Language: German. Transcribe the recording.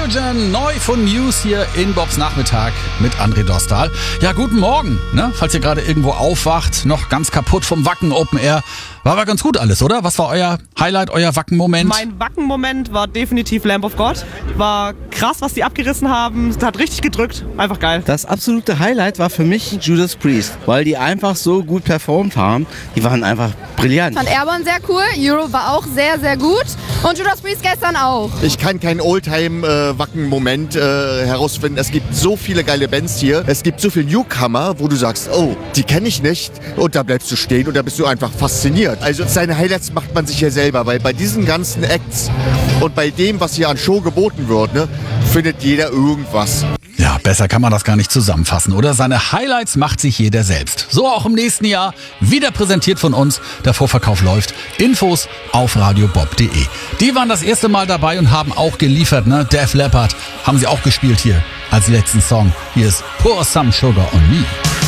Origin, neu von News hier in Bobs Nachmittag mit André Dostal. Ja, guten Morgen, ne? Falls ihr gerade irgendwo aufwacht, noch ganz kaputt vom Wacken Open Air. War aber ganz gut alles, oder? Was war euer Highlight, euer Wacken-Moment? Mein Wacken-Moment war definitiv Lamb of God. War krass, was die abgerissen haben. Es hat richtig gedrückt. Einfach geil. Das absolute Highlight war für mich Judas Priest, weil die einfach so gut performt haben. Die waren einfach brillant. Ich fand Airborne sehr cool, Euro war auch sehr, sehr gut und Judas Priest gestern auch. Ich kann keinen Oldtime-Wacken-Moment herausfinden. Es gibt so viele geile Bands hier. Es gibt so viele Newcomer, wo du sagst, oh, die kenne ich nicht. Und da bleibst du stehen und da bist du einfach fasziniert. Also seine Highlights macht man sich hier selber, weil bei diesen ganzen Acts und bei dem, was hier an Show geboten wird, ne, findet jeder irgendwas. Ja, besser kann man das gar nicht zusammenfassen, oder? Seine Highlights macht sich jeder selbst. So auch im nächsten Jahr. Wieder präsentiert von uns. Der Vorverkauf läuft. Infos auf radiobob.de. Die waren das erste Mal dabei und haben auch geliefert, ne? Def Leppard haben sie auch gespielt hier als letzten Song. Hier ist Pour Some Sugar on Me.